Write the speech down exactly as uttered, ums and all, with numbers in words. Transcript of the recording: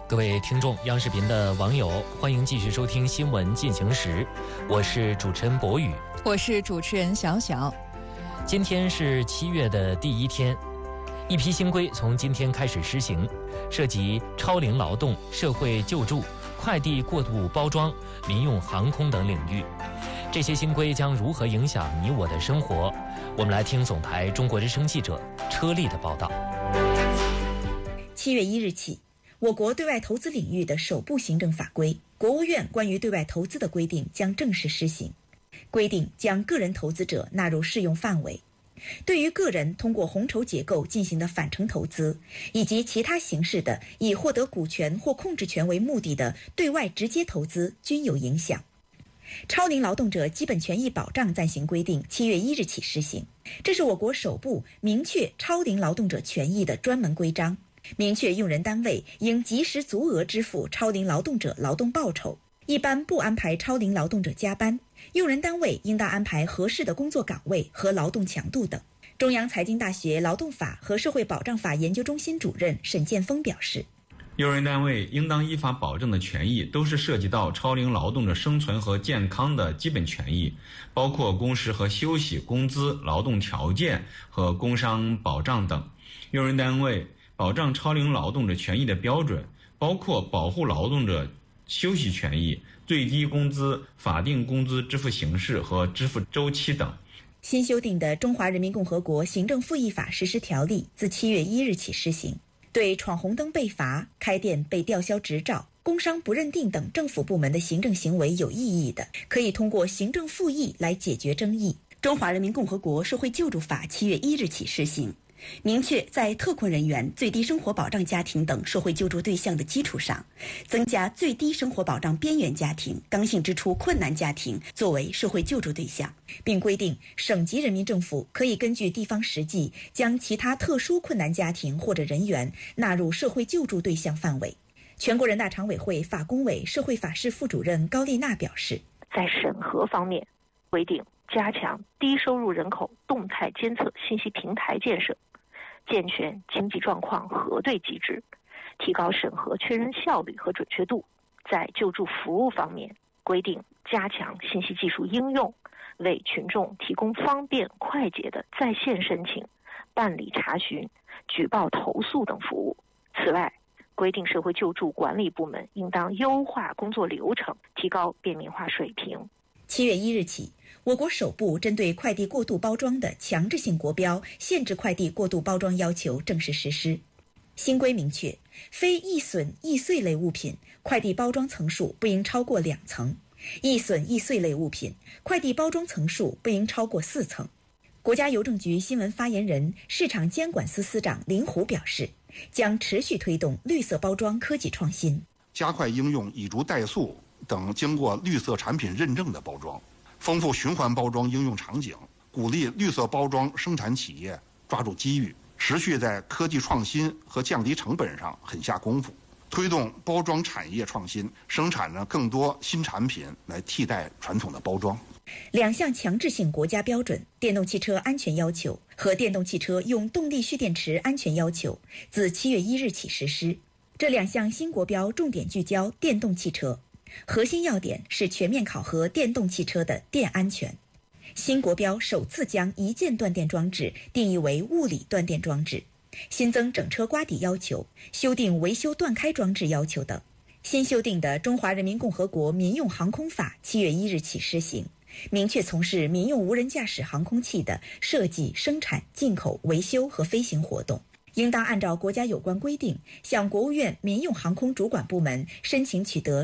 各位听众，央视频的网友，欢迎继续收听新闻进行时，我是主持人博宇， 我是主持人小小。 今天是七月的第一天，一批新规从今天开始施行，涉及超龄劳动、社会救助、快递过度包装、民用航空等领域。这些新规将如何影响你我的生活？我们来听总台中国之声记者车丽的报道。 七月一日起，我国对外投资领域的首部行政法规《国务院关于对外投资的规定》将正式施行。规定将个人投资者纳入适用范围，对于个人通过红筹结构进行的返程投资，以及其他形式的以获得股权或控制权为目的的对外直接投资均有影响。超龄劳动者基本权益保障暂行规定七月一日起施行，这是我国首部明确超龄劳动者权益的专门规章，明确用人单位应及时足额支付超龄劳动者劳动报酬，一般不安排超龄劳动者加班，用人单位应当安排合适的工作岗位和劳动强度等。中央财经大学劳动法和社会保障法研究中心主任沈建峰表示， 用人单位应当依法保证的权益都是涉及到超龄劳动者生存和健康的基本权益，包括工时和休息、工资、劳动条件和工伤保障等。用人单位保障超龄劳动者权益的标准包括保护劳动者休息权益、最低工资、法定工资支付形式和支付周期等。 新修订的《中华人民共和国行政复议法实施条例》自七月一日起施行，对闯红灯被罚、开店被吊销执照、工伤不认定等政府部门的行政行为有异议的，可以通过行政复议来解决争议。《中华人民共和国社会救助法》七月一日起施行，明确在特困人员、最低生活保障家庭等社会救助对象的基础上，增加最低生活保障边缘家庭、刚性支出困难家庭作为社会救助对象，并规定省级人民政府可以根据地方实际，将其他特殊困难家庭或者人员纳入社会救助对象范围。全国人大常委会法工委社会法室副主任高丽娜表示， 在审核方面，规定加强低收入人口动态监测信息平台建设，健全经济状况核对机制，提高审核确认效率和准确度。在救助服务方面，规定加强信息技术应用，为群众提供方便快捷的在线申请、办理查询、举报投诉等服务。此外，规定社会救助管理部门应当优化工作流程，提高便民化水平。 七月一日起，我国首部针对快递过度包装的强制性国标限制快递过度包装要求正式实施。新规明确，非易损易碎类物品快递包装层数不应超过两层，易损易碎类物品快递包装层数不应超过四层。国家邮政局新闻发言人、市场监管司司长林虎表示，将持续推动绿色包装科技创新， 加快应用以竹代塑等经过绿色产品认证的包装，丰富循环包装应用场景，鼓励绿色包装生产企业抓住机遇，持续在科技创新和降低成本上狠下功夫，推动包装产业创新，生产呢更多新产品来替代传统的包装。 两项强制性国家标准电动汽车安全要求和电动汽车用动力蓄电池安全要求自七月一日起实施。这两项新国标重点聚焦电动汽车，核心要点是全面考核电动汽车的电安全。新国标首次将一键断电装置定义为物理断电装置，新增整车刮底要求，修订维修断开装置要求等。新修订的《中华人民共和国民用航空法》七月一日起施行，明确从事民用无人驾驶航空器的设计、生产、进口、维修和飞行活动，应当按照国家有关规定，向国务院民用航空主管部门申请取得